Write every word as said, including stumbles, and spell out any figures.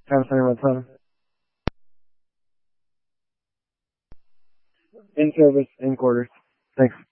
Travis Center, Red seven. In service, in quarters. Thanks.